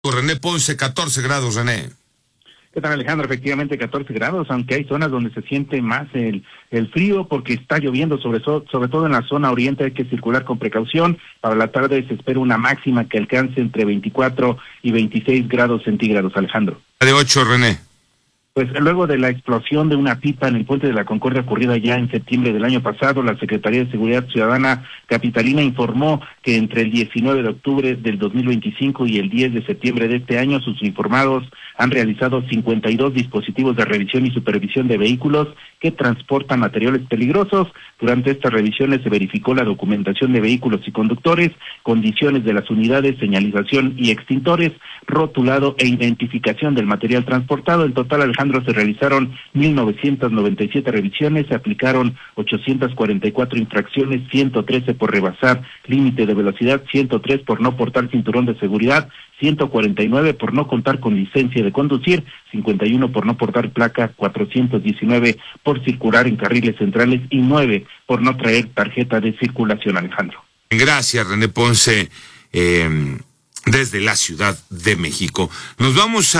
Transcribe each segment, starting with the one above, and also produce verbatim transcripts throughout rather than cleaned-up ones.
René Ponce, catorce grados, René. ¿Qué tal, Alejandro? Efectivamente catorce grados, aunque hay zonas donde se siente más el, el frío porque está lloviendo, sobre, so, sobre todo en la zona oriente. Hay que circular con precaución. Para la tarde se espera una máxima que alcance entre veinticuatro y veintiséis grados centígrados, Alejandro. De ocho, René. Pues luego de la explosión de una pipa en el Puente de la Concordia ocurrida ya en septiembre del año pasado, la Secretaría de Seguridad Ciudadana capitalina informó que entre el diecinueve de octubre del dos mil veinticinco y el diez de septiembre de este año, sus informados han realizado cincuenta y dos dispositivos de revisión y supervisión de vehículos que transportan materiales peligrosos. Durante estas revisiones se verificó la documentación de vehículos y conductores, condiciones de las unidades, señalización y extintores, rotulado e identificación del material transportado. En total, Alejandro, se realizaron mil novecientas noventa y siete revisiones, se aplicaron ochocientas cuarenta y cuatro infracciones, ciento trece por rebasar límite de velocidad, ciento tres por no portar cinturón de seguridad, ciento cuarenta y nueve por no contar con licencia de conducir, cincuenta y uno por no portar placa, cuatrocientos diecinueve por circular en carriles centrales y nueve por no traer tarjeta de circulación, Alejandro. Gracias, René Ponce, eh, desde la Ciudad de México. Nos vamos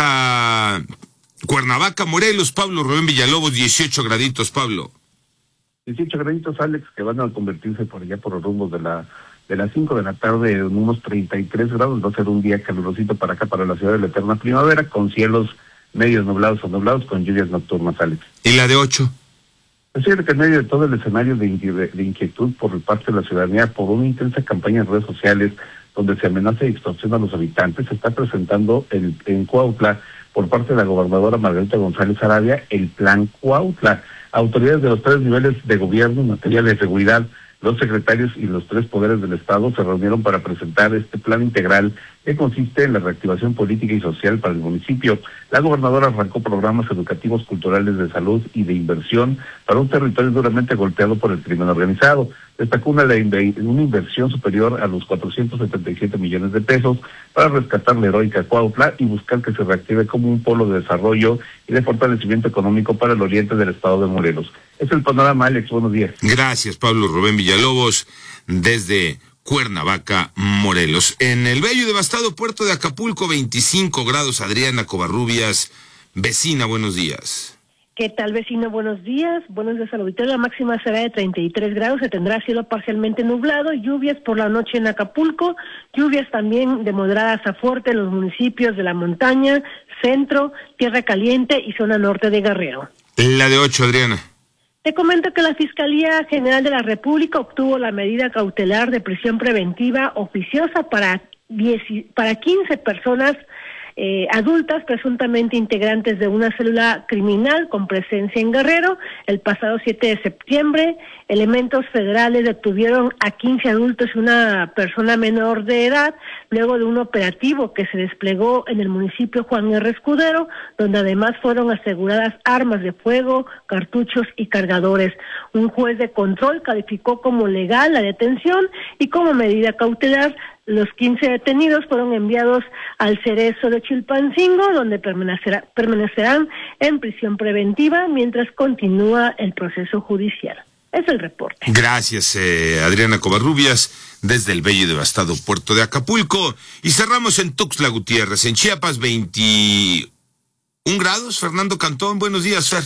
a Cuernavaca, Morelos. Pablo Rubén Villalobos, dieciocho graditos, Pablo. dieciocho graditos, Alex, que van a convertirse por allá por los rumbos de la de las cinco de la tarde en unos treinta y tres grados. Va a ser un día calurosito para acá, para la ciudad de la eterna primavera, con cielos medios nublados o nublados, con lluvias nocturnas, Alex. ¿Y la de ocho? Es cierto que en medio de todo el escenario de, de inquietud por parte de la ciudadanía por una intensa campaña en redes sociales donde se amenaza y extorsiona a los habitantes, se está presentando el, en Cuautla, por parte de la gobernadora Margarita González Arabia, el Plan Cuautla. Autoridades de los tres niveles de gobierno en materia de seguridad, los secretarios y los tres poderes del Estado se reunieron para presentar este plan integral que consiste en la reactivación política y social para el municipio. La gobernadora arrancó programas educativos, culturales, de salud y de inversión para un territorio duramente golpeado por el crimen organizado. Destacó una, una inversión superior a los cuatrocientos setenta y siete millones de pesos para rescatar la heroica Cuautla y buscar que se reactive como un polo de desarrollo y de fortalecimiento económico para el oriente del estado de Morelos. Es el panorama, Alex. Buenos días. Gracias, Pablo Rubén Villalobos, desde Cuernavaca, Morelos. En el bello y devastado puerto de Acapulco, veinticinco grados. Adriana Covarrubias, vecina, buenos días. ¿Qué tal, vecino? Buenos días. Buenos días al auditorio. La máxima será de treinta y tres grados. Se tendrá cielo parcialmente nublado, lluvias por la noche en Acapulco, lluvias también de moderadas a fuerte en los municipios de la montaña, centro, Tierra Caliente y zona norte de Guerrero. La de ocho, Adriana. Te comento que la Fiscalía General de la República obtuvo la medida cautelar de prisión preventiva oficiosa para diez, para quince personas eh, adultas presuntamente integrantes de una célula criminal con presencia en Guerrero. El pasado siete de septiembre, elementos federales detuvieron a quince adultos y una persona menor de edad, luego de un operativo que se desplegó en el municipio Juan R. Escudero, donde además fueron aseguradas armas de fuego, cartuchos y cargadores. Un juez de control calificó como legal la detención y como medida cautelar los quince detenidos fueron enviados al Cerezo de Chilpancingo, donde permanecerá, permanecerán en prisión preventiva mientras continúa el proceso judicial. Es el reporte. Gracias, eh, Adriana Covarrubias, desde el bello y devastado puerto de Acapulco. Y cerramos en Tuxtla Gutiérrez, en Chiapas, veintiún grados. Fernando Cantón, buenos días, Fer.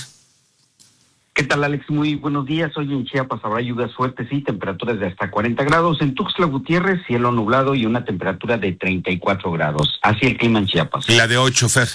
¿Qué tal, Alex? Muy buenos días. Hoy en Chiapas habrá lluvias fuertes y temperaturas de hasta cuarenta grados. En Tuxtla Gutiérrez, cielo nublado y una temperatura de treinta y cuatro grados. Así el clima en Chiapas. La de ocho, Fer.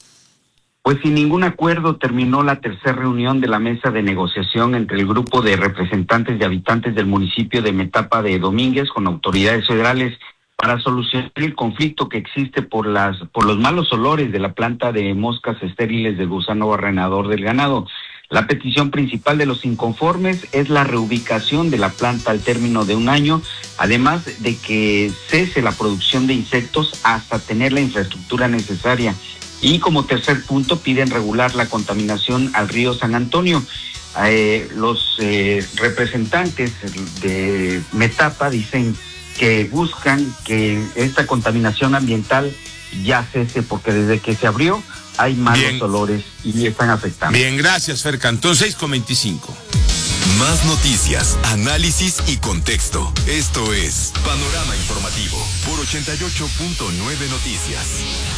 Pues sin ningún acuerdo terminó la tercera reunión de la mesa de negociación entre el grupo de representantes de habitantes del municipio de Metapa de Domínguez con autoridades federales para solucionar el conflicto que existe por las por los malos olores de la planta de moscas estériles del gusano barrenador del ganado. La petición principal de los inconformes es la reubicación de la planta al término de un año, además de que cese la producción de insectos hasta tener la infraestructura necesaria. Y como tercer punto piden regular la contaminación al río San Antonio. Eh, los eh, representantes de Metapa dicen que buscan que esta contaminación ambiental ya cese porque desde que se abrió hay malos Bien. olores y están afectando. Bien, gracias, Fer Cantón, seis con veinticinco. Más noticias, análisis y contexto. Esto es Panorama Informativo por ochenta y ocho punto nueve Noticias.